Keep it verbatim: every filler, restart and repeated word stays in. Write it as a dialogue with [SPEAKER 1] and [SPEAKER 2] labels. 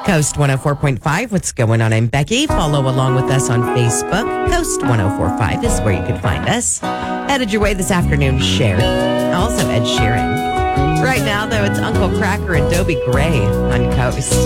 [SPEAKER 1] Coast one oh four point five, what's going on? I'm Becky. Follow along with us on Facebook. Coast one oh four point five is where you can find us. Headed your way this afternoon, Cher. Also Ed Sheeran. Right now, though, it's Uncle Cracker and Dobie Gray on Coast.